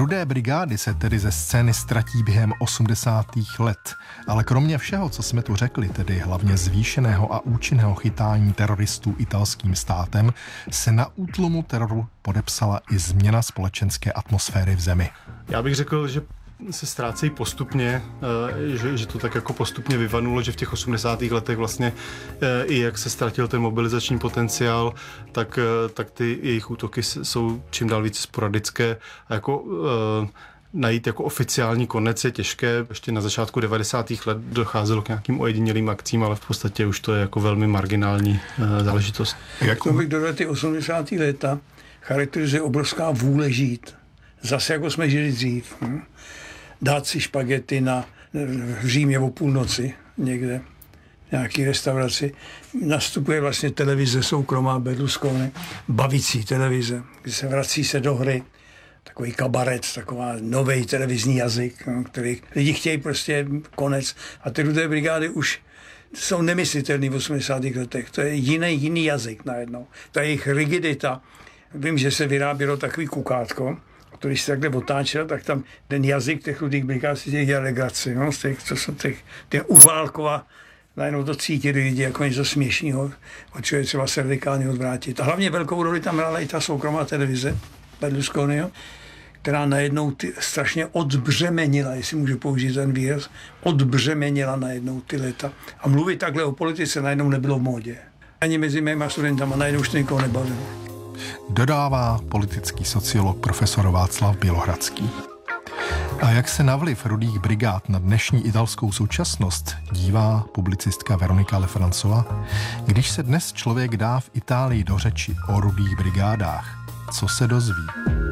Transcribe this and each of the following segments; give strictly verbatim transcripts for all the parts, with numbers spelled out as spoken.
Rudé brigády se tedy ze scény ztratí během osmdesátých let, ale kromě všeho, co jsme tu řekli, tedy hlavně zvýšeného a účinného chytání teroristů italským státem, se na útlumu teroru podepsala i změna společenské atmosféry v zemi. Já bych řekl, že se ztrácejí postupně, že, že to tak jako postupně vyvanulo, že v těch osmdesátých letech vlastně i jak se ztratil ten mobilizační potenciál, tak, tak ty jejich útoky jsou čím dál více sporadické a jako najít jako oficiální konec je těžké. Ještě na začátku devadesátých let docházelo k nějakým ojedinělým akcím, ale v podstatě už to je jako velmi marginální záležitost. Jak to bych dodal, ty osmdesátá léta charakterizuje obrovská vůle žít. Zase jako jsme žili dřív. Hm? Dát si špagety na, v Římě o půlnoci někde, v nějaký restauraci. Nastupuje vlastně televize soukromá Berlusconi, bavící televize, kdy se vrací se do hry. Takový kabaret, taková nový televizní jazyk, no, který lidi chtějí prostě konec. A ty Rudé brigády už jsou nemyslitelný v osmdesátých letech. To je jiný, jiný jazyk najednou. Ta jejich rigidita. Vím, že se vyrábělo takový kukátko, to když se takhle otáčel, tak tam ten jazyk těch Rudých brigád si těch dělal legraci, no, z těch, co jsou těch, těch Uválkova, najednou to cítili lidi jako něco směšného, od čeho je třeba se radikálně odvrátit. A hlavně velkou roli tam hrála i ta soukromá televize Berlusconiho, která najednou ty, strašně odbřemenila, jestli můžu použít ten výraz, odbřemenila najednou ty léta. A mluvit takhle o politice najednou nebylo v módě. Ani mezi mýma studentama najednou už to nikoho nebavilo. Dodává politický sociolog profesor Václav Bělohradský. A jak se na vliv Rudých brigád na dnešní italskou současnost dívá publicistka Veronika Lefrancová? Když se dnes člověk dá v Itálii do řeči o Rudých brigádách, co se dozví?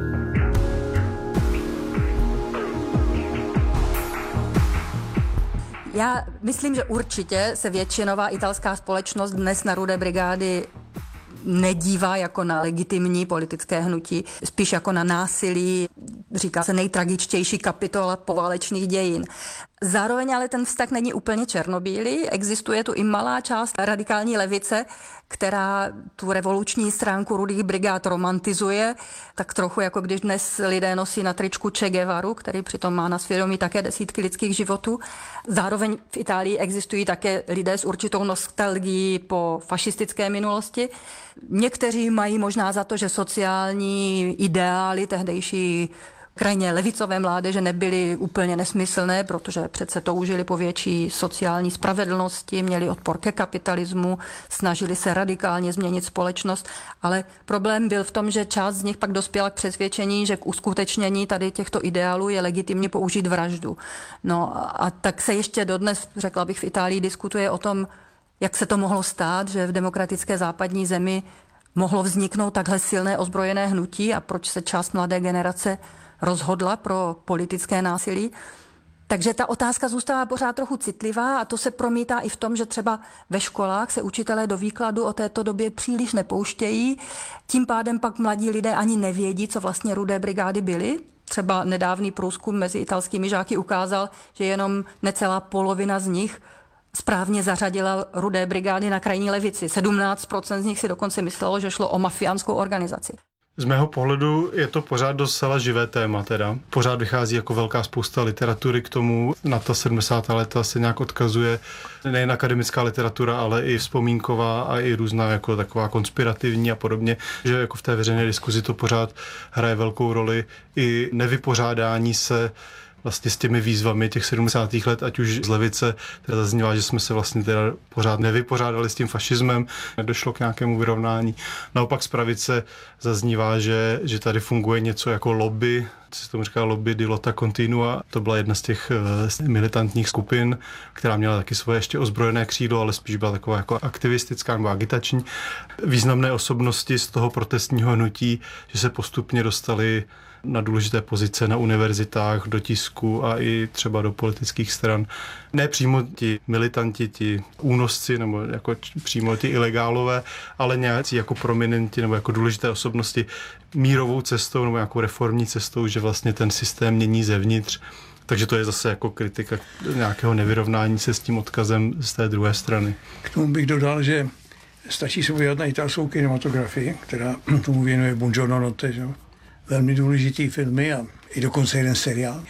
Já myslím, že určitě se většinová italská společnost dnes na Rudé brigády nedívá jako na legitimní politické hnutí, spíš jako na násilí, říká se nejtragičtější kapitola poválečných dějin. Zároveň ale ten vztah není úplně černobílý, existuje tu i malá část radikální levice, která tu revoluční stránku Rudých brigád romantizuje, tak trochu jako když dnes lidé nosí na tričku Che Guevaru, který přitom má na svědomí také desítky lidských životů. Zároveň v Itálii existují také lidé s určitou nostalgií po fašistické minulosti. Někteří mají možná za to, že sociální ideály tehdejší krajně levicové mládeže nebyly úplně nesmyslné, protože přece toužili po větší sociální spravedlnosti, měli odpor ke kapitalismu, snažili se radikálně změnit společnost, ale problém byl v tom, že část z nich pak dospěla k přesvědčení, že k uskutečnění tady těchto ideálů je legitimně použít vraždu. No a tak se ještě dodnes, řekla bych, v Itálii diskutuje o tom, jak se to mohlo stát, že v demokratické západní zemi mohlo vzniknout takhle silné ozbrojené hnutí a proč se část mladé generace rozhodla pro politické násilí. Takže ta otázka zůstává pořád trochu citlivá a to se promítá i v tom, že třeba ve školách se učitelé do výkladu o této době příliš nepouštějí. Tím pádem pak mladí lidé ani nevědí, co vlastně Rudé brigády byly. Třeba nedávný průzkum mezi italskými žáky ukázal, že jenom necelá polovina z nich správně zařadila Rudé brigády na krajní levici. sedmnáct procent z nich si dokonce myslelo, že šlo o mafiánskou organizaci. Z mého pohledu je to pořád docela živé téma teda. Pořád vychází jako velká spousta literatury k tomu. Na ta sedmdesátá léta se nějak odkazuje nejen akademická literatura, ale i vzpomínková a i různá jako taková konspirativní a podobně, že jako v té veřejné diskuzi to pořád hraje velkou roli i nevypořádání se vlastně s těmi výzvami těch sedmdesátých let, ať už z levice, teda zaznívá, že jsme se vlastně teda pořád nevypořádali s tím fašismem, nedošlo k nějakému vyrovnání. Naopak z pravice zaznívá, že, že tady funguje něco jako lobby, co se tomu říká lobby di lotta continua. To byla jedna z těch uh, militantních skupin, která měla taky svoje ještě ozbrojené křídlo, ale spíš byla taková jako aktivistická nebo agitační. Významné osobnosti z toho protestního hnutí, že se postupně dostali na důležité pozice na univerzitách, do tisku a i třeba do politických stran. Ne přímo ti militanti, ti únosci nebo jako přímo ti ilegálové, ale nějací jako prominenti nebo jako důležité osobnosti mírovou cestou nebo jako reformní cestou, že vlastně ten systém mění zevnitř. Takže to je zase jako kritika nějakého nevyrovnání se s tím odkazem z té druhé strany. K tomu bych dodal, že stačí se podívat na italskou kinematografii, která tomu věnuje Buongiorno notte, že? velmi důležitý filmy a i dokonce jeden seriál.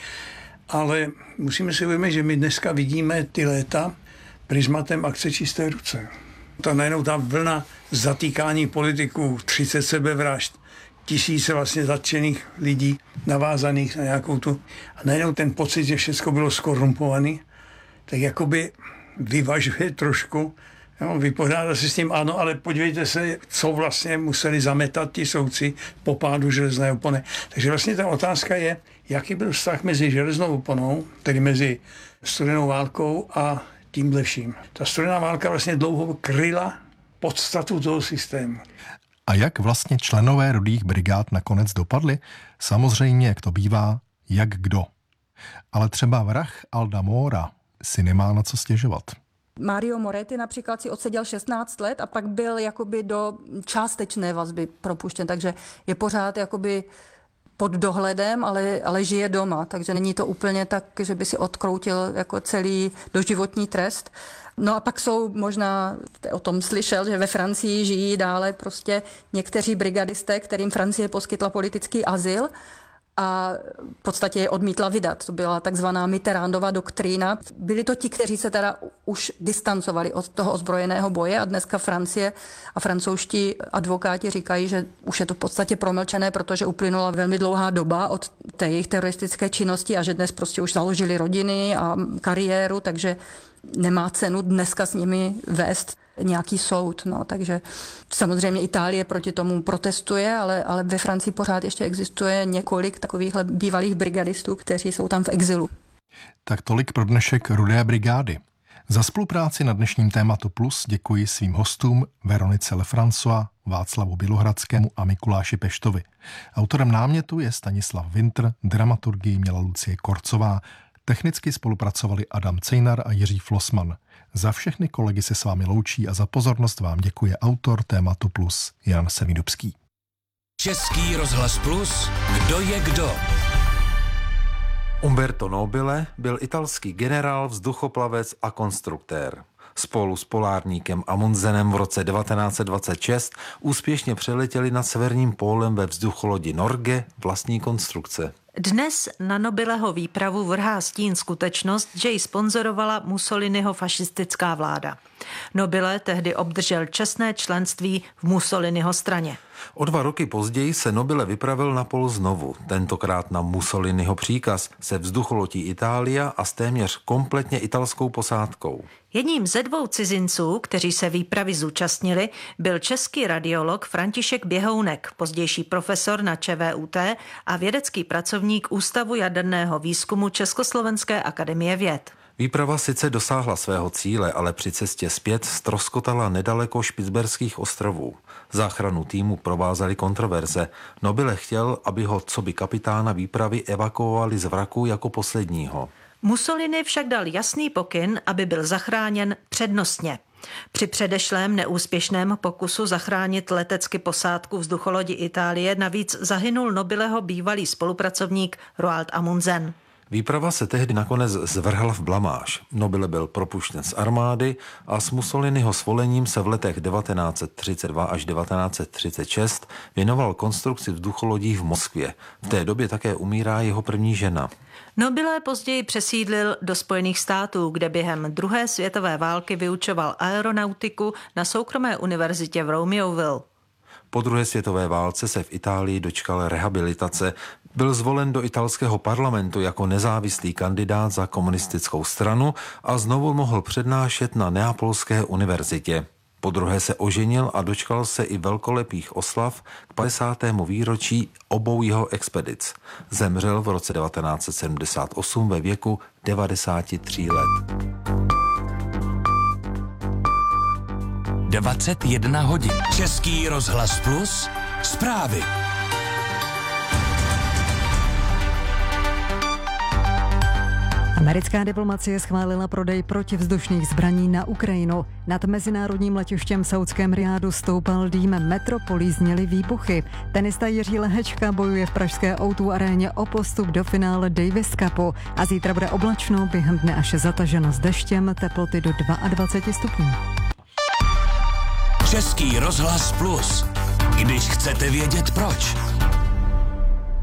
Ale musíme si uvědomit, že my dneska vidíme ty léta prismatem akce Čisté ruce. Ta najednou ta vlna zatýkání politiků, třicet sebevražd, tisíce vlastně zatčených lidí, navázaných na nějakou tu... A najednou ten pocit, že všechno bylo skorumpovaný, tak jakoby vyvažuje trošku, jo, vypořádá se s tím, ano, ale podívejte se, co vlastně museli zametat ti soudci po pádu železné opony. Takže vlastně ta otázka je, jaký byl vztah mezi železnou oponou, tedy mezi studenou válkou a tímhle vším. Ta studená válka vlastně dlouho kryla podstatu toho systému. A jak vlastně členové Rudých brigád nakonec dopadli? Samozřejmě, jak to bývá, jak kdo. Ale třeba vrah Alda Mora si nemá na co stěžovat. Mario Moretti například si odseděl šestnáct let a pak byl jakoby do částečné vazby propuštěn, takže je pořád jakoby pod dohledem, ale, ale žije doma, takže není to úplně tak, že by si odkroutil jako celý doživotní trest. No a pak jsou možná, o tom slyšel, že ve Francii žijí dále prostě někteří brigadisté, kterým Francie poskytla politický azyl a v podstatě je odmítla vydat. To byla takzvaná Mitterrandova doktrína. Byli to ti, kteří se teda už distancovali od toho ozbrojeného boje a dneska Francie a francouzští advokáti říkají, že už je to v podstatě promlčené, protože uplynula velmi dlouhá doba od té jejich teroristické činnosti a že dnes prostě už založili rodiny a kariéru, takže nemá cenu dneska s nimi vést nějaký soud. No, takže samozřejmě Itálie proti tomu protestuje, ale, ale ve Francii pořád ještě existuje několik takovýchhle bývalých brigadistů, kteří jsou tam v exilu. Tak tolik pro dnešek Rudé brigády. Za spolupráci na dnešním Tématu Plus děkuji svým hostům Veronice Lefrancois, Václavu Bělohradskému a Mikuláši Peštovi. Autorem námětu je Stanislav Winter, dramaturgii měla Lucie Korcová, technicky spolupracovali Adam Cejnar a Jiří Flossmann. Za všechny kolegy se s vámi loučí a za pozornost vám děkuje autor Tématu Plus Jan Semidubský. Český rozhlas Plus, kdo je kdo? Umberto Nobile byl italský generál, vzduchoplavec a konstruktér. Spolu s polárníkem Amundsenem v roce devatenáct set dvacet šest úspěšně přeletěli nad severním pólem ve vzducholodi Norge vlastní konstrukce. Dnes na Nobileho výpravu vrhá stín skutečnost, že ji sponzorovala Mussoliniho fašistická vláda. Nobile tehdy obdržel čestné členství v Mussoliniho straně. O dva roky později se Nobile vypravil na pol znovu, tentokrát na Mussoliniho příkaz, se vzducholodí Itália a s téměř kompletně italskou posádkou. Jedním ze dvou cizinců, kteří se výpravy zúčastnili, byl český radiolog František Běhounek, pozdější profesor na ČVUT a vědecký pracovník Ústavu jaderného výzkumu Československé akademie věd. Výprava sice dosáhla svého cíle, ale při cestě zpět ztroskotala nedaleko Špicberských ostrovů. Záchranu týmu provázely kontroverze. Nobile chtěl, aby ho coby kapitána výpravy evakuovali z vraku jako posledního. Mussolini však dal jasný pokyn, aby byl zachráněn přednostně. Při předešlém neúspěšném pokusu zachránit letecky posádku vzducholodi Itálie navíc zahynul Nobileho bývalý spolupracovník Roald Amundsen. Výprava se tehdy nakonec zvrhla v blamáž. Nobile byl propuštěn z armády a s Mussoliniho svolením se v letech devatenáct set třicet dva až devatenáct set třicet šest věnoval konstrukci vzducholodí v Moskvě. V té době také umírá jeho první žena. Nobile později přesídlil do Spojených států, kde během druhé světové války vyučoval aeronautiku na soukromé univerzitě v Romeoville. Po druhé světové válce se v Itálii dočkal rehabilitace. Byl zvolen do italského parlamentu jako nezávislý kandidát za komunistickou stranu a znovu mohl přednášet na Neapolské univerzitě. Po druhé se oženil a dočkal se i velkolepých oslav k padesátému výročí obou jeho expedic. Zemřel v roce devatenáct set sedmdesát osm ve věku devadesáti tří let. dvacet jedna hodin. Český rozhlas Plus, zprávy. Americká diplomacie schválila prodej protivzdušných zbraní na Ukrajinu. Nad mezinárodním letištěm v saúdském Riádu stoupal dým, metropolí zněly výbuchy. Tenista Jiří Lehečka bojuje v pražské ó dvě aréně o postup do finále Davis Cupu a zítra bude oblačno, během dne až zataženo s deštěm, teploty do dvacet dva stupňů. Český rozhlas Plus. Když chcete vědět proč.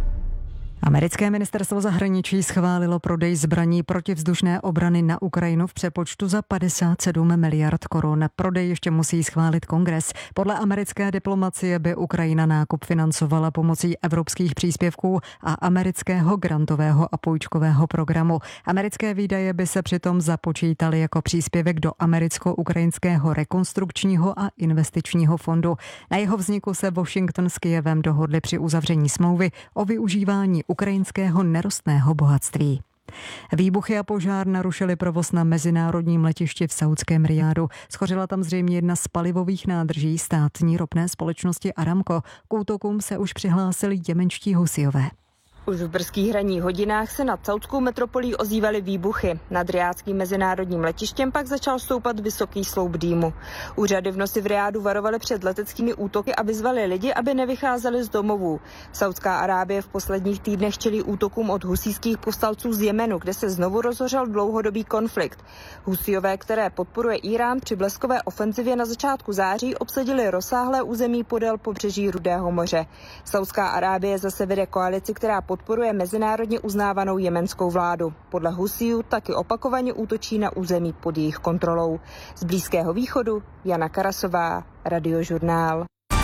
Americké ministerstvo zahraničí schválilo prodej zbraní protivzdušné obrany na Ukrajinu v přepočtu za padesát sedm miliard korun. Prodej ještě musí schválit Kongres. Podle americké diplomacie by Ukrajina nákup financovala pomocí evropských příspěvků a amerického grantového a půjčkového programu. Americké výdaje by se přitom započítaly jako příspěvek do americko-ukrajinského rekonstrukčního a investičního fondu. Na jeho vzniku se Washington s Kyjevem dohodli při uzavření smlouvy o využívání ukrajinského nerostného bohatství. Výbuchy a požár narušily provoz na mezinárodním letišti v saúdském Rijádu. Schořila tam zřejmě jedna z palivových nádrží státní ropné společnosti Aramco. K útokům se už přihlásili jemenští Husíové. Už v brzkých ranních hodinách se nad saudskou metropolí ozývaly výbuchy. Nad Rijádským mezinárodním letištěm pak začal stoupat vysoký sloup dýmu. Úřady v noci v Rijádu varovaly před leteckými útoky a vyzvali lidi, aby nevycházeli z domovů. Saudská Arábie v posledních týdnech čelí útokům od husijských povstalců z Jemenu, kde se znovu rozhořel dlouhodobý konflikt. Husíové, které podporuje Irán, při bleskové ofenzivě na začátku září obsadili rozsáhlé území podél pobřeží Rudého moře. Saudská Arábie zase vede koalici, která podporuje mezinárodně uznávanou jemenskou vládu. Podle Husijů taky opakovaně útočí na území pod jejich kontrolou. Z Blízkého východu Jana Karasová, Radiožurnál.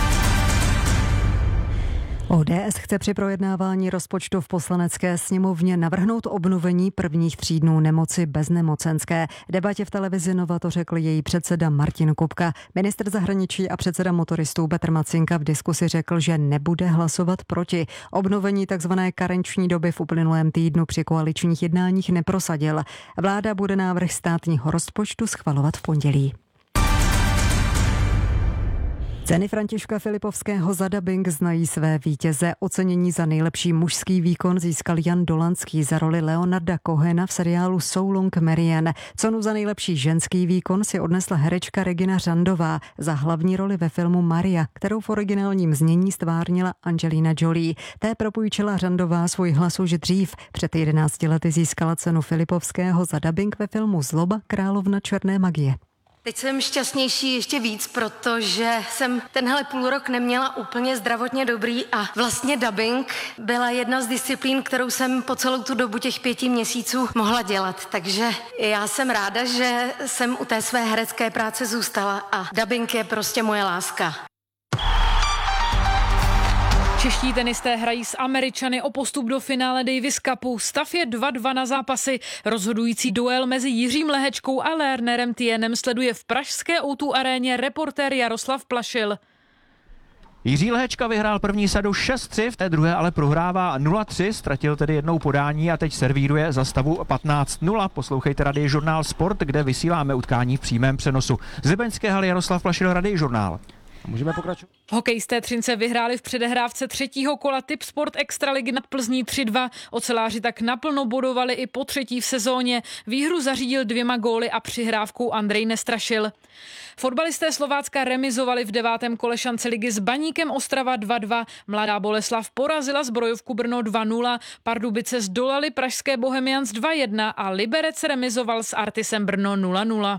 O D S chce při projednávání rozpočtu v poslanecké sněmovně navrhnout obnovení prvních tří dnů nemoci bez nemocenské. Debatě v televizi Nova to řekl její předseda Martin Kupka. Ministr zahraničí a předseda motoristů Petr Macinka v diskusi řekl, že nebude hlasovat proti. Obnovení tzv. Karenční doby v uplynulém týdnu při koaličních jednáních neprosadil. Vláda bude návrh státního rozpočtu schvalovat v pondělí. Ceny Františka Filipovského za dabing znají své vítěze. Ocenění za nejlepší mužský výkon získal Jan Dolanský za roli Leonarda Cohena v seriálu So Long Marianne. Cenu za nejlepší ženský výkon si odnesla herečka Regina Řandová za hlavní roli ve filmu Maria, kterou v originálním znění stvárnila Angelina Jolie. Té propůjčila Řandová svůj hlas už dřív. Před jedenácti lety získala cenu Filipovského za dabing ve filmu Zloba královna černé magie. Teď jsem šťastnější ještě víc, protože jsem tenhle půl rok neměla úplně zdravotně dobrý a vlastně dabing byla jedna z disciplín, kterou jsem po celou tu dobu těch pěti měsíců mohla dělat. Takže já jsem ráda, že jsem u té své herecké práce zůstala a dabing je prostě moje láska. Čeští tenisté hrají s Američany o postup do finále Davis Cupu. Stav je dva dva na zápasy. Rozhodující duel mezi Jiřím Lehečkou a Lernerem Tienem sleduje v pražské ó dvě aréně reportér Jaroslav Plašil. Jiří Lehečka vyhrál první sadu šest tři, v té druhé ale prohrává nula tři, ztratil tedy jednou podání a teď servíruje za stavu patnáct nula. Poslouchejte Radiožurnál Sport, kde vysíláme utkání v přímém přenosu. Z Libeňské haly Jaroslav Plašil, Radiožurnál. Můžeme pokračovat. Hokejisté Třince vyhráli v předehrávce třetího kola Tip Sport Extraligy nad Plzní tři dva. Oceláři tak naplno bodovali i po třetí v sezóně. Výhru zařídil dvěma góly a přihrávkou Andrej Nestrašil. Fotbalisté Slovácka remizovali v devátém kole šance ligy s Baníkem Ostrava dva dva. Mladá Boleslav porazila Zbrojovku Brno dva nula. Pardubice zdolali pražské Bohemians dva jedna a Liberec remizoval s Artisem Brno nula nula.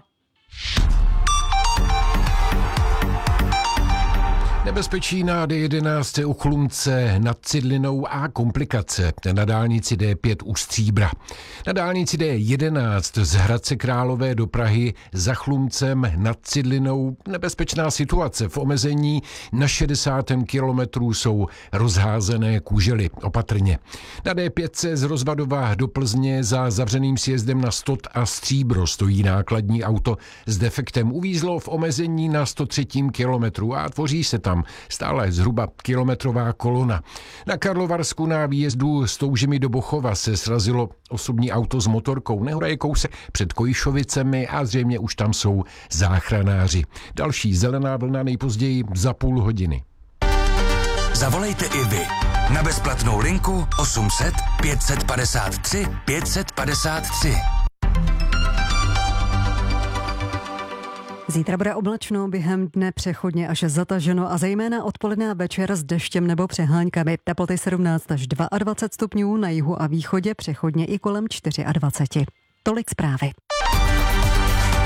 Nebezpečí na D jedenáct u Chlumce nad Cidlinou a komplikace na dálnici D pět u Stříbra. Na dálnici D jedenáct z Hradce Králové do Prahy za Chlumcem nad Cidlinou nebezpečná situace. V omezení na šedesátém kilometru jsou rozházené kužely. Opatrně. Na D pět z Rozvadova do Plzně za zavřeným sjezdem na Stot a Stříbro stojí nákladní auto s defektem. Uvízlo v omezení na sto třetím kilometru a tvoří se tam stále zhruba kilometrová kolona. Na Karlovarsku na výjezdu z Toužimy do Bochova se srazilo osobní auto s motorkou. Nehoda je kousek před Kojišovicemi a zřejmě už tam jsou záchranáři. Další zelená vlna nejpozději za půl hodiny. Zavolejte i vy na bezplatnou linku osm set pět set padesát tři pět set padesát tři. Zítra bude oblačno, během dne přechodně až zataženo a zejména odpoledne a večer s deštěm nebo přeháňkami. Teploty sedmnáct až dvacet dva stupňů, na jihu a východě přechodně i kolem dvacet čtyři. Tolik zprávy.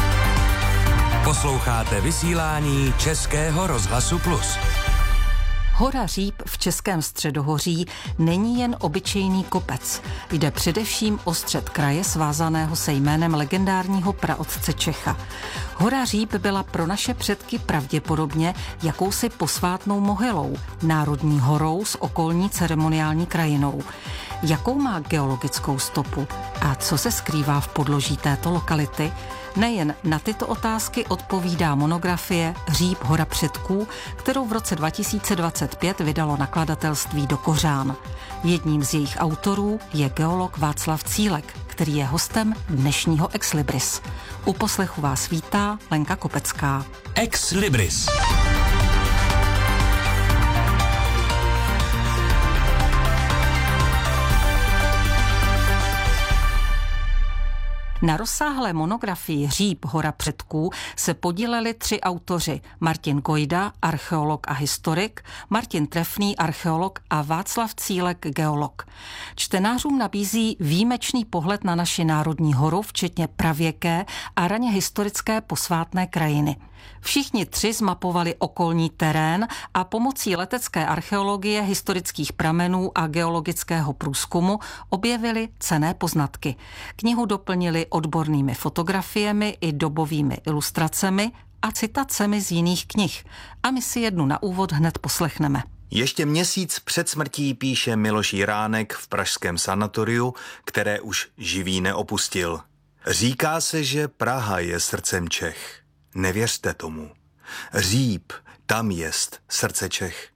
Posloucháte vysílání Českého rozhlasu Plus. Hora Říp v Českém středohoří není jen obyčejný kopec. Jde především o střed kraje svázaného se jménem legendárního praotce Čecha. Hora Říp byla pro naše předky pravděpodobně jakousi posvátnou mohylou, národní horou s okolní ceremoniální krajinou. Jakou má geologickou stopu a co se skrývá v podloží této lokality? Nejen na tyto otázky odpovídá monografie Říp hora předků, kterou v roce dva tisíce dvacet pět vydalo nakladatelství Do Kořán. Jedním z jejich autorů je geolog Václav Cílek, který je hostem dnešního Ex Libris. U poslechu vás vítá Lenka Kopecká. Ex Libris. Na rozsáhlé monografii Říp hora předků se podíleli tři autoři: Martin Gojda, archeolog a historik, Martin Trefný, archeolog a Václav Cílek, geolog. Čtenářům nabízí výjimečný pohled na naši národní horu, včetně pravěké a raně historické posvátné krajiny. Všichni tři zmapovali okolní terén a pomocí letecké archeologie, historických pramenů a geologického průzkumu objevili cenné poznatky. Knihu doplnili odbornými fotografiemi i dobovými ilustracemi a citacemi z jiných knih. A my si jednu na úvod hned poslechneme. Ještě měsíc před smrtí píše Miloš Jiránek v pražském sanatoriu, které už živý neopustil. Říká se, že Praha je srdcem Čech. Nevěřte tomu. Říp, tam jest srdce Čech.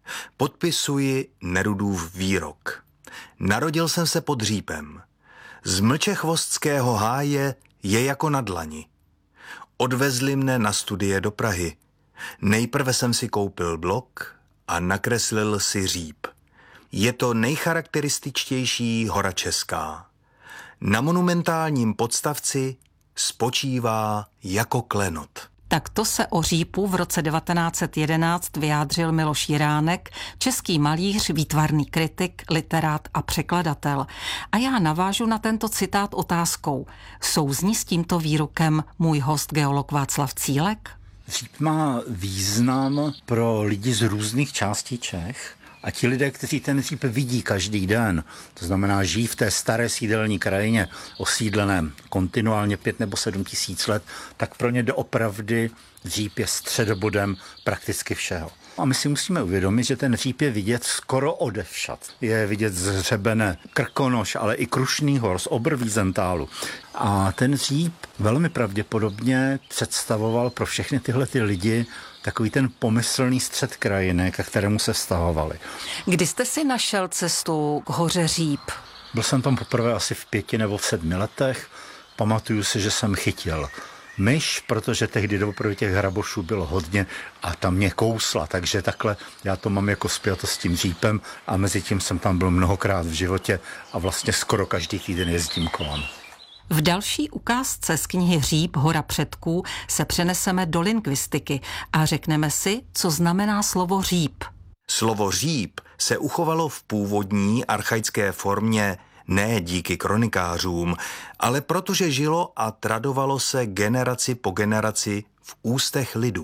Podpisuji Nerudův výrok. Narodil jsem se pod Řípem. Z Mlčechvostského háje je jako na dlani. Odvezli mne na studie do Prahy. Nejprve jsem si koupil blok a nakreslil si Říp. Je to nejcharakterističtější hora česká. Na monumentálním podstavci spočívá jako klenot. Takto se o Řípu v roce devatenáct set jedenáct vyjádřil Miloš Jiránek, český malíř, výtvarný kritik, literát a překladatel. A já navážu na tento citát otázkou. Souzní s tímto výrokem můj host geolog Václav Cílek? Říp má význam pro lidi z různých částí Čech. A ti lidé, kteří ten Říp vidí každý den, to znamená žijí v té staré sídelní krajině, osídleném kontinuálně pět nebo sedm tisíc let, tak pro ně doopravdy Říp je středobodem prakticky všeho. A my si musíme uvědomit, že ten Říp je vidět skoro odevšad. Je vidět z hřebene Krkonoš, ale i Krušný hor, z Oberwiesentálu. A ten Říp velmi pravděpodobně představoval pro všechny tyhle ty lidi takový ten pomyslný střed krajiny, ke kterému se vztahovali. Kdy jste si našel cestu k hoře Říp? Byl jsem tam poprvé asi v pěti nebo v sedmi letech. Pamatuju si, že jsem chytil myš, protože tehdy dopoprvé těch hrabošů bylo hodně a tam mě kousla, takže takhle já to mám jako spjatost s tím Řípem a mezi tím jsem tam byl mnohokrát v životě a vlastně skoro každý týden jezdím kolem. V další ukázce z knihy Říp hora předků se přeneseme do lingvistiky a řekneme si, co znamená slovo Říp. Slovo Říp se uchovalo v původní archaické formě ne díky kronikářům, ale protože žilo a tradovalo se generaci po generaci v ústech lidu.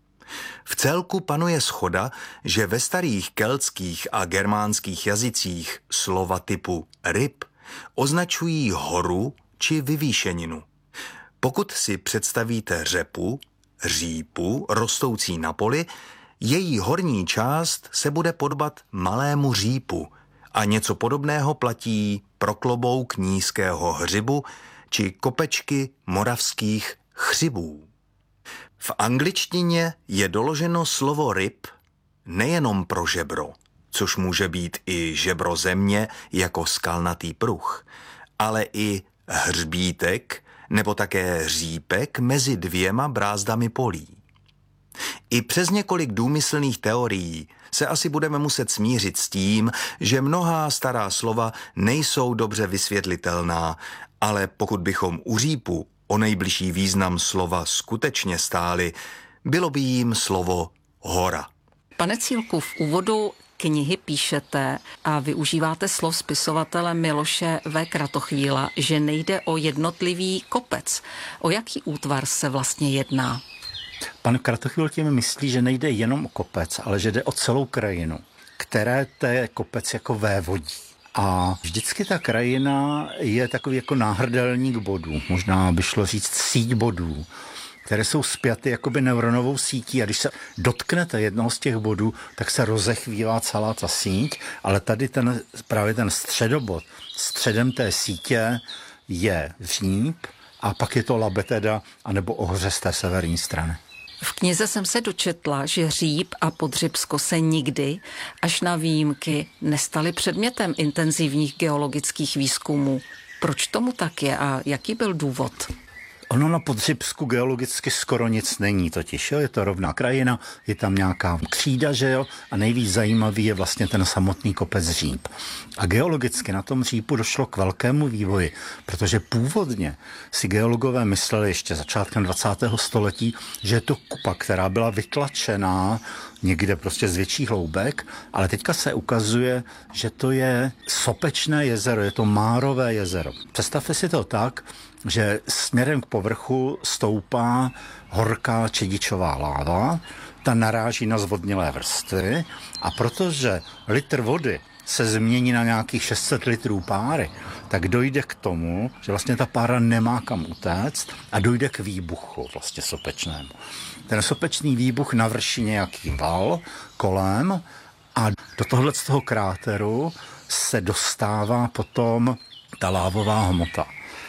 V celku panuje shoda, že ve starých keltských a germánských jazycích slova typu ryb označují horu či vyvýšeninu. Pokud si představíte řepu, řípu, rostoucí na poli, její horní část se bude podobat malému řípu a něco podobného platí pro klobouk nízkého hřibu či kopečky moravských chřibů. V angličtině je doloženo slovo ryb nejenom pro žebro, což může být i žebro země jako skalnatý pruh, ale i hřbítek nebo také řípek mezi dvěma brázdami polí. I přes několik důmyslných teorií se asi budeme muset smířit s tím, že mnohá stará slova nejsou dobře vysvětlitelná, ale pokud bychom u Řípu o nejbližší význam slova skutečně stáli, bylo by jim slovo hora. Pane Cílku, v úvodu knihy píšete a využíváte slov spisovatele Miloše V. Kratochvíla, že nejde o jednotlivý kopec. O jaký útvar se vlastně jedná? Pan Kratochvíl tím myslí, že nejde jenom o kopec, ale že jde o celou krajinu, které té kopec jako vévodí. A vždycky ta krajina je takový jako náhrdelník bodů, možná by šlo říct síť bodů, které jsou spjaty jakoby neuronovou sítí a když se dotknete jednoho z těch bodů, tak se rozechvívá celá ta síť, ale tady ten, právě ten středobod, středem té sítě je Říp a pak je to Labe teda, anebo Ohře z té severní strany. V knize jsem se dočetla, že Říp a Podřibsko se nikdy, až na výjimky, nestaly předmětem intenzivních geologických výzkumů. Proč tomu tak je a jaký byl důvod? Ono na Podřibsku geologicky skoro nic není totiž, jo? Je to rovná krajina, je tam nějaká křída, že jo, a nejvíc zajímavý je vlastně ten samotný kopec Říp. A geologicky na tom Řípu došlo k velkému vývoji, protože původně si geologové mysleli ještě začátkem dvacátého století, že je to kupa, která byla vytlačená někde prostě z větších hloubek, ale teďka se ukazuje, že to je sopečné jezero, je to Márové jezero. Představte si to tak, že směrem k povrchu stoupá horká čedičová láva, ta naráží na zvodnilé vrstvy a protože litr vody se změní na nějakých šest set litrů páry, tak dojde k tomu, že vlastně ta pára nemá kam utéct a dojde k výbuchu vlastně sopečnému. Ten sopečný výbuch navrší nějaký val kolem a do tohle z toho kráteru se dostává potom ta lávová hmota.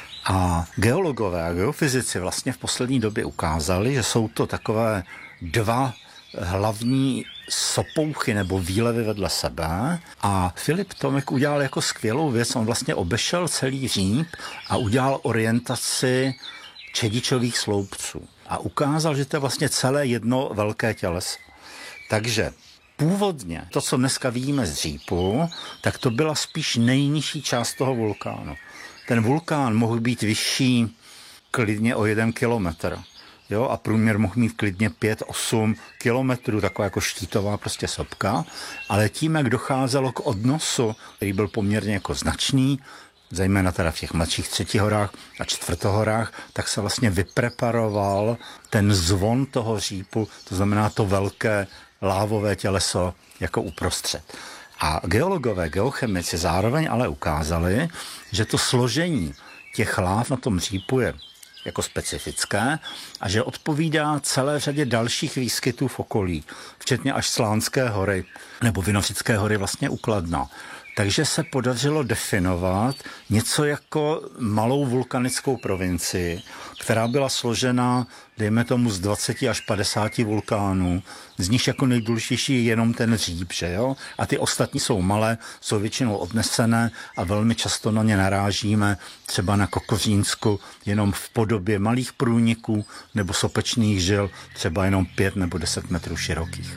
A geologové a geofyzici vlastně v poslední době ukázali, že jsou to takové dva hlavní sopouchy nebo výlevy vedle sebe a Filip Tomek udělal jako skvělou věc, on vlastně obešel celý Říp a udělal orientaci čedičových sloupců a ukázal, že to je vlastně celé jedno velké těleso. Takže původně to, co dneska vidíme z Řípu, tak to byla spíš nejnižší část toho vulkánu. Ten vulkán mohl být vyšší klidně o jeden kilometr. Jo, a průměr mohl mít klidně pět osm kilometrů, taková jako štítová prostě sopka, ale tím, jak docházelo k odnosu, který byl poměrně jako značný, zejména teda v těch mladších třetihorách a čtvrtohorách, tak se vlastně vypreparoval ten zvon toho Řípu, to znamená to velké lávové těleso jako uprostřed. A geologové, geochemici zároveň ale ukázali, že to složení těch láv na tom Řípu je jako specifické a že odpovídá celé řadě dalších výskytů v okolí, včetně až Slánské hory nebo Vinořické hory vlastně u Kladna. Takže se podařilo definovat něco jako malou vulkanickou provincii, která byla složena, dejme tomu, z dvaceti až padesáti vulkánů, z nich jako nejdůležitější je jenom ten Říp, že jo? A ty ostatní jsou malé, jsou většinou odnesené a velmi často na ně narážíme, třeba na Kokořínsku, jenom v podobě malých průniků nebo sopečných žil, třeba jenom pět nebo deset metrů širokých.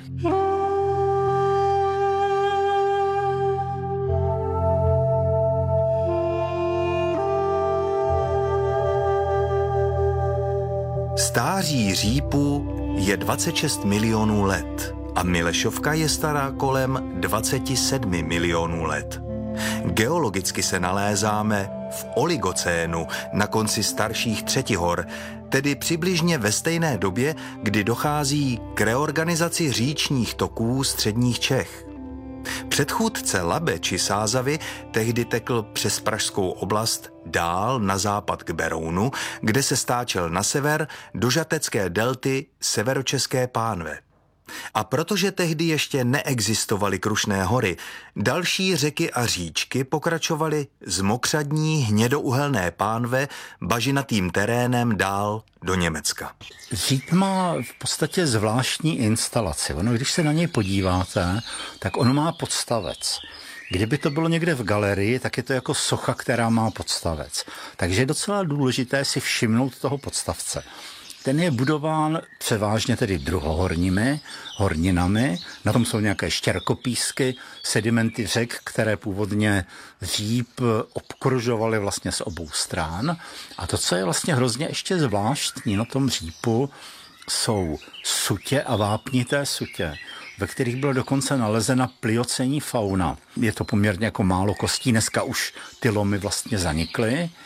Stáří Řípu je dvacet šest milionů let a Milešovka je stará kolem dvacet sedm milionů let. Geologicky se nalézáme v oligocénu na konci starších třetihor, tedy přibližně ve stejné době, kdy dochází k reorganizaci říčních toků středních Čech. Předchůdce Labe či Sázavy tehdy tekl přes pražskou oblast dál na západ k Berounu, kde se stáčel na sever do žatecké delty Severočeské pánve. A protože tehdy ještě neexistovaly Krušné hory, další řeky a říčky pokračovaly z mokřadní hnědouhelné pánve bažinatým terénem dál do Německa. Říp má v podstatě zvláštní instalaci. Ono, když se na něj podíváte, tak on má podstavec. Kdyby to bylo někde v galerii, tak je to jako socha, která má podstavec. Takže je docela důležité si všimnout toho podstavce. Ten je budován převážně tedy druhohorními horninami. Na tom jsou nějaké štěrkopísky, sedimenty řek, které původně Říp obkružovaly vlastně z obou stran. A to, co je vlastně hrozně ještě zvláštní na tom Řípu, jsou sutě a vápnité sutě, ve kterých byla dokonce nalezena pliocenní fauna. Je to poměrně jako málo kostí, dneska už ty lomy vlastně zanikly.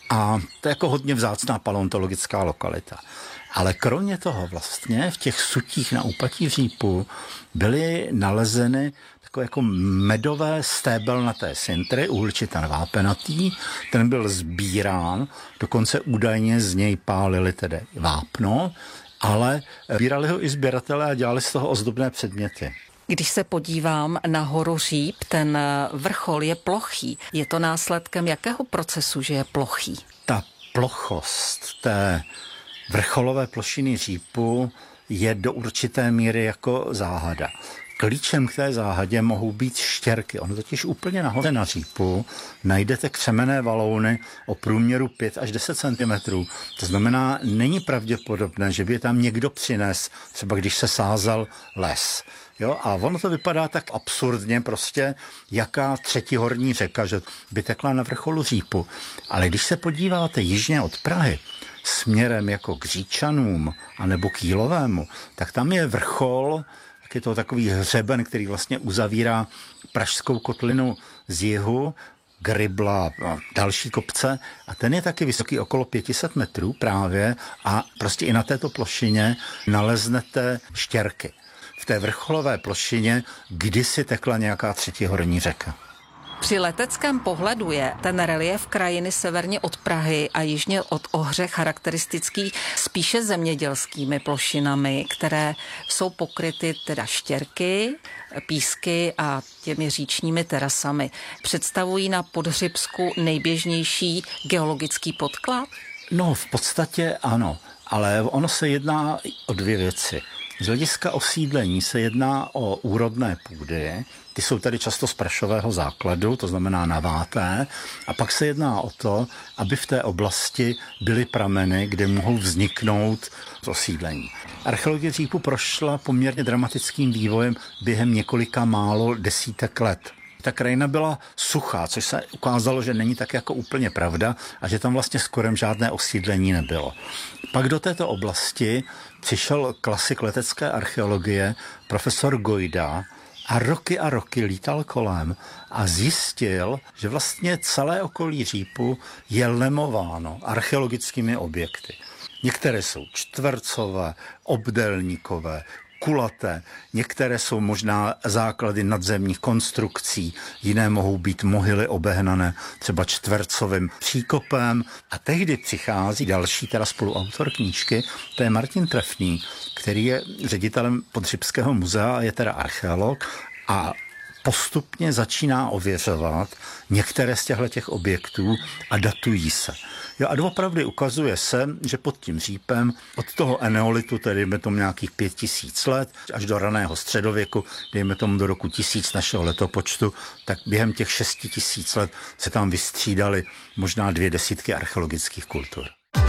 A to je jako hodně vzácná paleontologická lokalita. Ale kromě toho vlastně v těch sutích na úpatí Řípu byly nalezeny takové jako medové stébelnaté sintry, uhličitan vápenatý, ten byl sbírán, dokonce údajně z něj pálili tedy vápno, ale sbírali ho i sběratelé a dělali z toho ozdobné předměty. Když se podívám na horu Říp, ten vrchol je plochý. Je to následkem jakého procesu, že je plochý? Ta plochost té vrcholové plošiny Řípu je do určité míry jako záhada. Klíčem k té záhadě mohou být štěrky. Ono totiž úplně nahoře na Řípu najdete křemenné valouny o průměru pět až deset centimetrů. To znamená, není pravděpodobné, že by tam někdo přines, třeba když se sázal les. Jo, a ono to vypadá tak absurdně prostě, jaká třetí horní řeka, že by tekla na vrcholu Řípu. Ale když se podíváte jižně od Prahy, směrem jako k Říčanům anebo k Jílovému, tak tam je vrchol, tak je to takový hřeben, který vlastně uzavírá Pražskou kotlinu z jihu, Grybla a další kopce a ten je taky vysoký okolo pět set metrů právě a prostě i na této plošině naleznete štěrky. V té vrcholové plošině kdysi tekla nějaká třetí horní řeka. Při leteckém pohledu je ten relief krajiny severně od Prahy a jižně od Ohře charakteristický spíše zemědělskými plošinami, které jsou pokryty teda štěrky, písky a těmi říčními terasami. Představují na Podhřibsku nejběžnější geologický podklad? No, v podstatě ano, ale ono se jedná o dvě věci. Z hlediska osídlení se jedná o úrodné půdy, ty jsou tady často z prašového základu, to znamená naváté, a pak se jedná o to, aby v té oblasti byly prameny, kde mohou vzniknout osídlení. Archeologie Řípu prošla poměrně dramatickým vývojem během několika málo desítek let. Ta krajina byla suchá, což se ukázalo, že není tak jako úplně pravda a že tam vlastně skoro žádné osídlení nebylo. Pak do této oblasti přišel klasik letecké archeologie, profesor Gojda, a roky a roky lítal kolem a zjistil, že vlastně celé okolí Řípu je lemováno archeologickými objekty. Některé jsou čtvercové, obdélníkové, kulaté, některé jsou možná základy nadzemních konstrukcí, jiné mohou být mohyly obehnané třeba čtvercovým příkopem. A tehdy přichází další teda spoluautor knížky, to je Martin Trefný, který je ředitelem Podhřibského muzea a je teda archeolog a postupně začíná ověřovat některé z těchto objektů a datují se. Jo, a doopravdy ukazuje se, že pod tím Řípem od toho eneolitu, tedy dejme tomu nějakých pět tisíc let, až do raného středověku, dejme tomu do roku tisíc našeho letopočtu, tak během těch šesti tisíc let se tam vystřídaly možná dvě desítky archeologických kultur.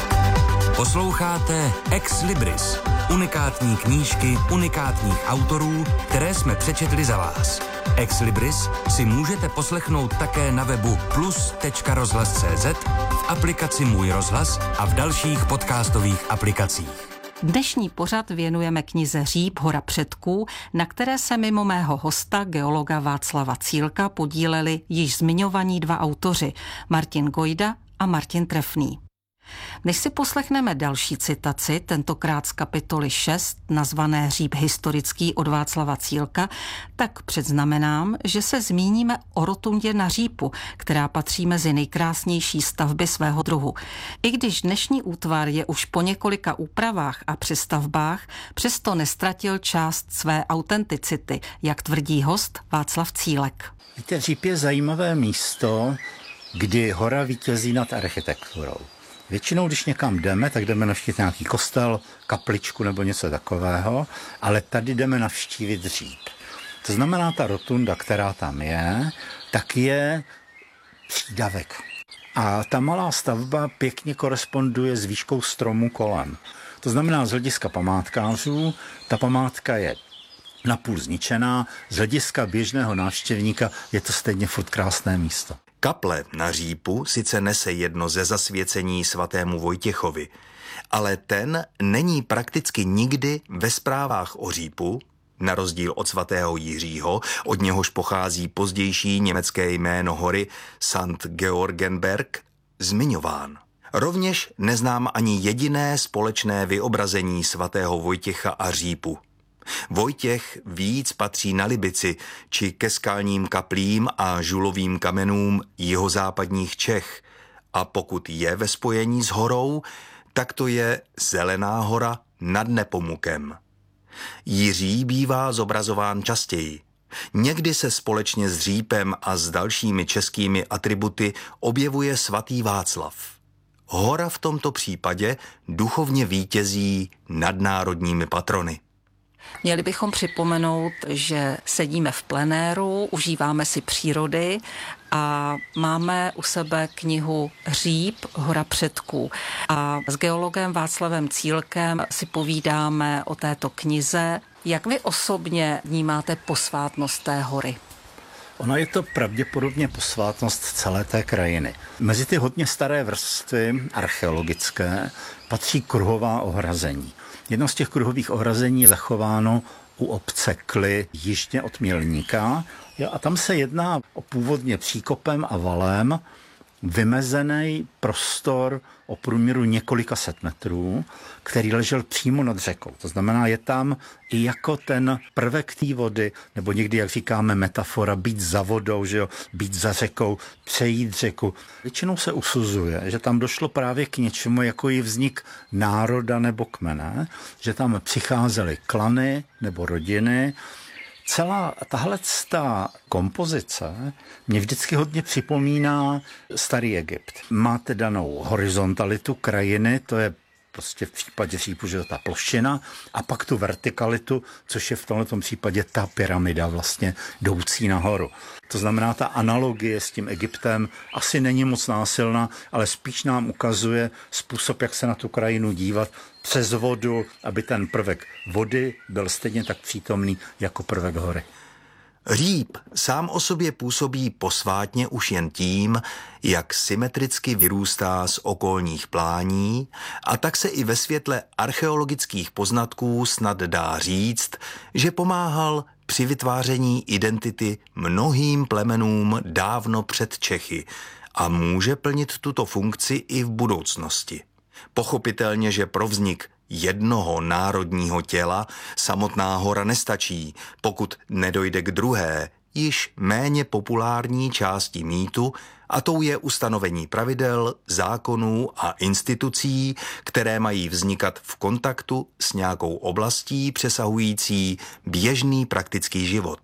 Posloucháte Ex Libris, unikátní knížky unikátních autorů, které jsme přečetli za vás. Ex Libris si můžete poslechnout také na webu plus tečka rozhlas tečka cé zet, v aplikaci Můj rozhlas a v dalších podcastových aplikacích. Dnešní pořad věnujeme knize Říp, hora předků, na které se mimo mého hosta, geologa Václava Cílka, podíleli již zmiňovaní dva autoři, Martin Gojda a Martin Trefný. Než si poslechneme další citaci, tentokrát z kapitoly šest, nazvané Říp historický od Václava Cílka, tak předznamenám, že se zmíníme o rotundě na Řípu, která patří mezi nejkrásnější stavby svého druhu. I když dnešní útvar je už po několika úpravách a přestavbách, přesto nestratil část své autenticity, jak tvrdí host Václav Cílek. Víte, Říp je zajímavé místo, kdy hora vítězí nad architekturou. Většinou, když někam jdeme, tak jdeme navštívit nějaký kostel, kapličku nebo něco takového, ale tady jdeme navštívit Říp. To znamená, ta rotunda, která tam je, tak je přídavek. A ta malá stavba pěkně koresponduje s výškou stromu kolem. To znamená, z hlediska památkářů, ta památka je napůl zničená, z hlediska běžného návštěvníka je to stejně furt krásné místo. Kaple na Řípu sice nese jedno ze zasvěcení svatému Vojtěchovi, ale ten není prakticky nikdy ve zprávách o Řípu, na rozdíl od svatého Jiřího, od něhož pochází pozdější německé jméno hory Sankt Georgenberg, zmiňován. Rovněž neznám ani jediné společné vyobrazení svatého Vojtěcha a Řípu. Vojtěch víc patří na Libici či ke skalním kaplím a žulovým kamenům jihozápadních Čech a pokud je ve spojení s horou, tak to je Zelená hora nad Nepomukem. Jiří bývá zobrazován častěji. Někdy se společně s Řípem a s dalšími českými atributy objevuje svatý Václav. Hora v tomto případě duchovně vítězí nad národními patrony. Měli bychom připomenout, že sedíme v plenéru, užíváme si přírody a máme u sebe knihu Říp, hora předků. A s geologem Václavem Cílkem si povídáme o této knize. Jak vy osobně vnímáte posvátnost té hory? Ona je to pravděpodobně posvátnost celé té krajiny. Mezi ty hodně staré vrstvy archeologické patří kruhová ohrazení. Jedno z těch kruhových ohrazení je zachováno u obce Kly jižně od Mělníka a tam se jedná o původně příkopem a valem vymezený prostor o průměru několika set metrů, který ležel přímo nad řekou. To znamená, je tam i jako ten prvek té vody, nebo někdy, jak říkáme, metafora, být za vodou, že jo, být za řekou, přejít řeku. Většinou se usuzuje, že tam došlo právě k něčemu, jako je vznik národa nebo kmene, že tam přicházely klany nebo rodiny. Celá tahle kompozice mě vždycky hodně připomíná starý Egypt. Máte danou horizontalitu krajiny, to je prostě v případě Řípu, že ta plošina, a pak tu vertikalitu, což je v tomto případě ta pyramida vlastně jdoucí nahoru. To znamená, ta analogie s tím Egyptem asi není moc násilná, ale spíš nám ukazuje způsob, jak se na tu krajinu dívat přes vodu, aby ten prvek vody byl stejně tak přítomný jako prvek hory. Říp sám o sobě působí posvátně už jen tím, jak symetricky vyrůstá z okolních plání, a tak se i ve světle archeologických poznatků snad dá říct, že pomáhal při vytváření identity mnohým plemenům dávno před Čechy a může plnit tuto funkci i v budoucnosti. Pochopitelně, že pro vznik jednoho národního těla samotná hora nestačí, pokud nedojde k druhé, již méně populární části mýtu, a tou je ustanovení pravidel, zákonů a institucí, které mají vznikat v kontaktu s nějakou oblastí přesahující běžný praktický život.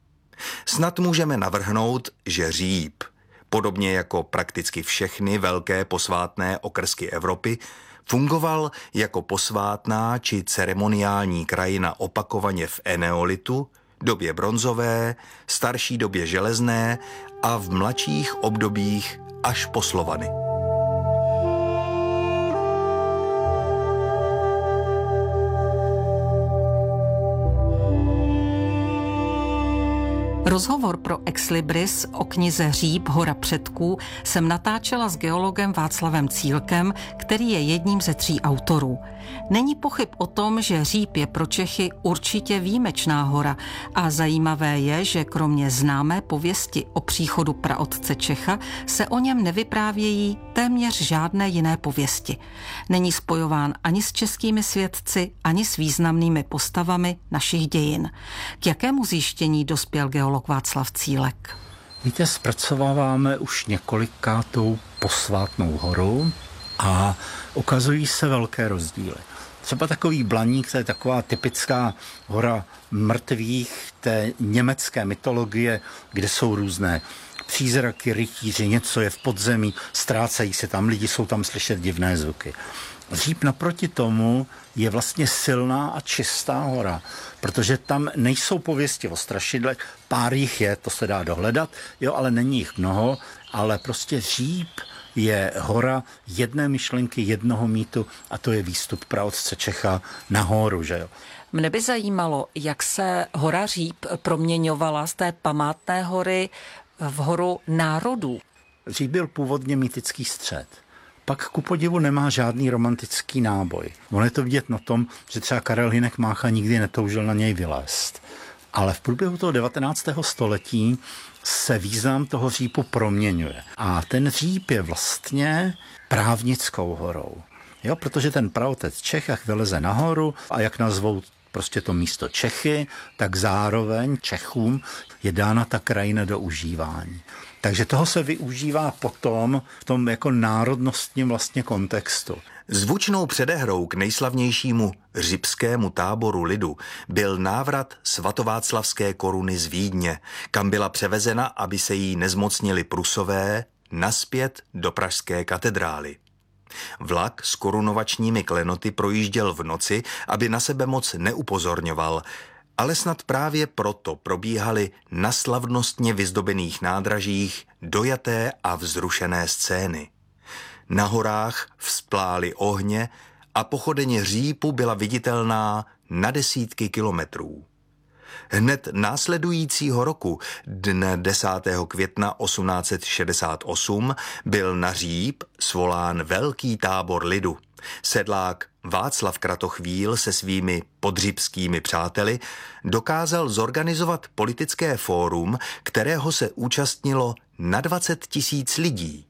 Snad můžeme navrhnout, že Říp, podobně jako prakticky všechny velké posvátné okrsky Evropy, fungoval jako posvátná či ceremoniální krajina opakovaně v eneolitu, době bronzové, starší době železné a v mladších obdobích až po Slovany. Rozhovor pro Exlibris o knize Říp, hora předků jsem natáčela s geologem Václavem Cílkem, který je jedním ze tří autorů. Není pochyb o tom, že Říp je pro Čechy určitě výjimečná hora a zajímavé je, že kromě známé pověsti o příchodu praotce Čecha se o něm nevyprávějí téměř žádné jiné pověsti. Není spojován ani s českými svědci, ani s významnými postavami našich dějin. K jakému zjištění dospěl geolog Václav Cílek? Víte, zpracováváme už několikátou posvátnou horu a ukazují se velké rozdíly. Třeba takový Blaník, to je taková typická hora mrtvých té německé mytologie, kde jsou různé přízraky, rytíři, něco je v podzemí, ztrácejí se tam lidi, jsou tam slyšet divné zvuky. Říp naproti tomu je vlastně silná a čistá hora, protože tam nejsou pověsti o strašidlech, pár jich je, to se dá dohledat, jo, ale není jich mnoho, ale prostě Říp je hora jedné myšlenky, jednoho mýtu, a to je výstup praotce Čecha nahoru, že jo. Mne by zajímalo, jak se hora Říp proměňovala z té památné hory v horu národů. Říp byl původně mýtický střed. Pak ku podivu nemá žádný romantický náboj. Ono je to vidět na tom, že třeba Karel Hynek Mácha nikdy netoužil na něj vylézt. Ale v průběhu toho devatenáctého století se význam toho řípu proměňuje. A ten říp je vlastně právnickou horou. Jo, protože ten praotec Čech, jak vyleze nahoru a jak nazvou prostě to místo Čechy, tak zároveň Čechům je dána ta krajina do užívání. Takže toho se využívá potom v tom jako národnostním vlastně kontextu. Zvučnou předehrou k nejslavnějšímu řipskému táboru lidu byl návrat svatováclavské koruny z Vídně, kam byla převezena, aby se jí nezmocnili Prusové, naspět do pražské katedrály. Vlak s korunovačními klenoty projížděl v noci, aby na sebe moc neupozorňoval, ale snad právě proto probíhaly na slavnostně vyzdobených nádražích dojaté a vzrušené scény. Na horách vzplály ohně a pochodeň řípu byla viditelná na desítky kilometrů. Hned následujícího roku, dne desátého května osmnáct set šedesát osm, byl na říp svolán velký tábor lidu. Sedlák Václav Kratochvíl se svými podřípskými přáteli dokázal zorganizovat politické fórum, kterého se účastnilo na dvacet tisíc lidí.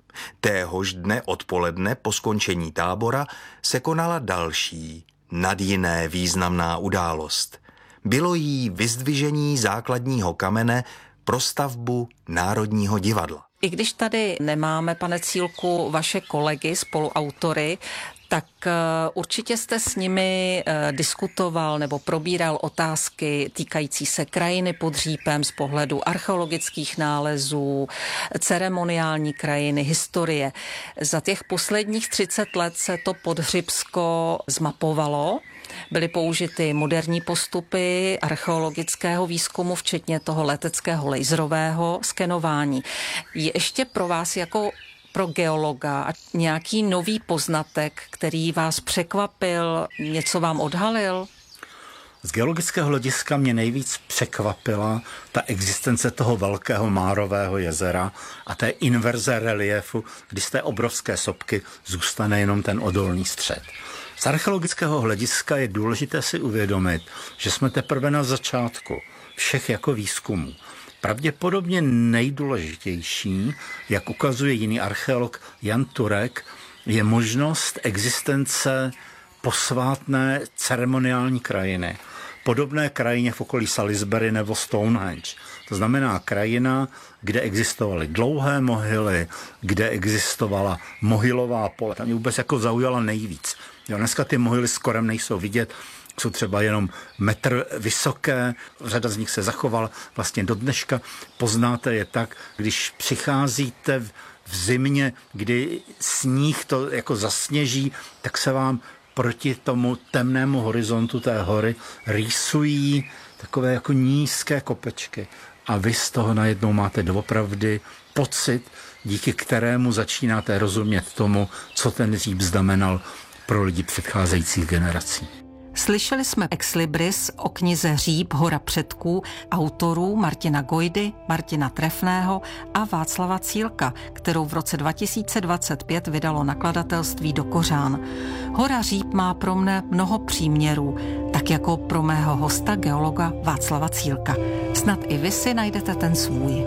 Téhož dne odpoledne po skončení tábora se konala další, nad jiné významná událost. Bylo jí vyzdvižení základního kamene pro stavbu Národního divadla. I když tady nemáme, pane Cílku, vaše kolegy, spoluautory, tak určitě jste s nimi diskutoval nebo probíral otázky týkající se krajiny pod Řípem z pohledu archeologických nálezů, ceremoniální krajiny, historie. Za těch posledních třicet let se to Podhřibsko zmapovalo. Byly použity moderní postupy archeologického výzkumu, včetně toho leteckého laserového skenování. Je ještě pro vás jako pro geologa nějaký nový poznatek, který vás překvapil, něco vám odhalil? Z geologického hlediska mě nejvíc překvapila ta existence toho velkého Márového jezera a té inverze reliefu, kdy z té obrovské sopky zůstane jenom ten odolný střed. Z archeologického hlediska je důležité si uvědomit, že jsme teprve na začátku všech jako výzkumů. Pravděpodobně nejdůležitější, jak ukazuje jiný archeolog Jan Turek, je možnost existence posvátné ceremoniální krajiny. Podobné krajině v okolí Salisbury nebo Stonehenge. To znamená krajina, kde existovaly dlouhé mohyly, kde existovala mohylová pole. Ta mě vůbec jako zaujala nejvíc. Jo, dneska ty mohyly skoro nejsou vidět, jsou třeba jenom metr vysoké, řada z nich se zachovala vlastně do dneška. Poznáte je tak, když přicházíte v zimě, kdy sníh to jako zasněží, tak se vám proti tomu temnému horizontu té hory rýsují takové jako nízké kopečky. A vy z toho najednou máte doopravdy pocit, díky kterému začínáte rozumět tomu, co ten říp znamenal pro lidi předcházejících generací. Slyšeli jsme Ex Libris o knize Říp, hora předků autorů Martina Gojdy, Martina Trefného a Václava Cílka, kterou v roce dva tisíce dvacet pět vydalo nakladatelství Do Kořán. Hora Říp má pro mne mnoho příměrů, tak jako pro mého hosta geologa Václava Cílka. Snad i vy si najdete ten svůj.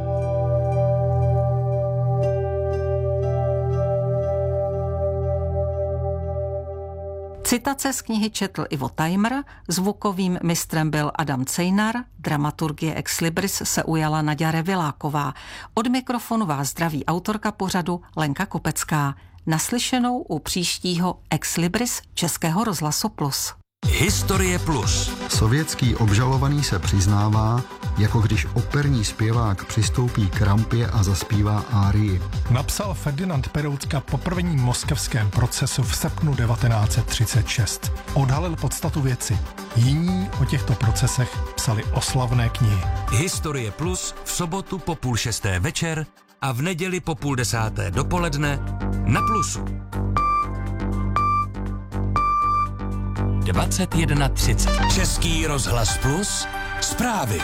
Citace z knihy četl Ivo Tajmr, zvukovým mistrem byl Adam Cejnar, dramaturgie Ex Libris se ujala Naďa Reviláková. Od mikrofonu vás zdraví autorka pořadu Lenka Kopecká. Naslyšenou u příštího Ex Libris Českého rozhlasu Plus. Historie Plus. Sovětský obžalovaný se přiznává, jako když operní zpěvák přistoupí k rampě a zaspívá árii. Napsal Ferdinand Peroutka po prvním moskevském procesu v srpnu devatenáct set třicet šest. Odhalil podstatu věci. Jiní o těchto procesech psali oslavné knihy. Historie Plus v sobotu po půl šesté večer a v neděli po půl desáté dopoledne na Plusu. dvacet jedna třicet. Český rozhlas Plus. Zprávy.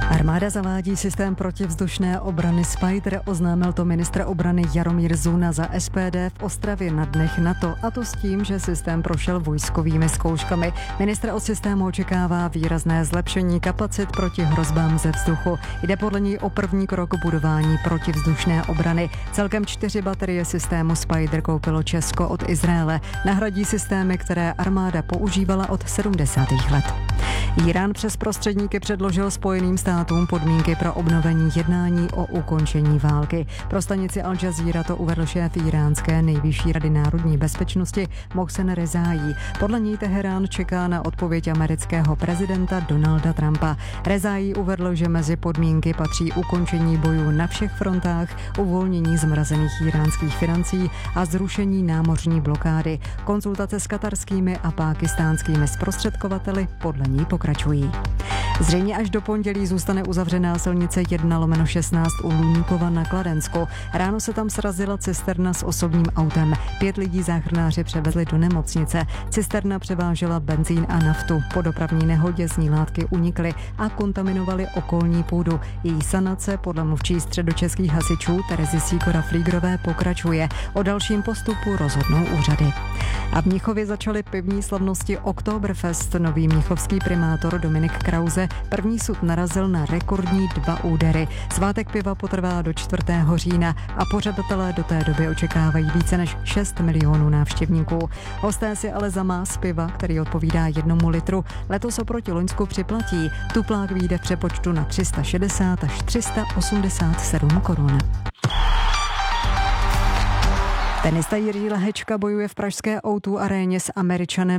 Armáda zavádí systém protivzdušné obrany Spider, oznámil to ministr obrany Jaromír Zuna za S P D v Ostravě na dnech NATO, a to s tím, že systém prošel vojskovými zkouškami. Ministr od systému očekává výrazné zlepšení kapacit proti hrozbám ze vzduchu. Jde podle něj o první krok budování protivzdušné obrany. Celkem čtyři baterie systému Spider koupilo Česko od Izraele. Nahradí systémy, které armáda používala od sedmdesátých let. Írán přes prostředníky předložil Spojeným státům podmínky pro obnovení jednání o ukončení války. Pro stanici Al Jazeera to uvedl šéf iránské nejvyšší rady národní bezpečnosti Mohsen Rezaí. Podle ní Teherán čeká na odpověď amerického prezidenta Donalda Trumpa. Rezaí uvedl, že mezi podmínky patří ukončení bojů na všech frontách, uvolnění zmrazených iránských financí a zrušení námořní blokády. Konzultace s katarskými a pákistánskými zprostředkovateli podle ní pokračují. Zřejmě až do pondělí zůstane uzavřená silnice jedna lomeno šestnáct u Luníkova na Kladensku. Ráno se tam srazila cisterna s osobním autem. Pět lidí záchranáři převezli do nemocnice. Cisterna převážela benzín a naftu. Po dopravní nehodě z ní látky unikly a kontaminovaly okolní půdu. Její sanace podle mluvčí středočeských hasičů Terezy Sýkora-Flígrové pokračuje. O dalším postupu rozhodnou úřady. A v Mnichově začaly pivní slavnosti Oktoberfest. Nový mnichovský primátor Dominik Krause první sud narazil na rekordní dva údery. Svátek piva potrvá do čtvrtého října a pořadatelé do té doby očekávají více než šest milionů návštěvníků. Hosté si ale za más piva, který odpovídá jednomu litru, letos oproti loňsku připlatí. Tuplák vyjde v přepočtu na tři sta šedesát až tři sta osmdesát sedm korun. Tenista Jiří Lehečka bojuje v pražské ó dvě aréně s Američanem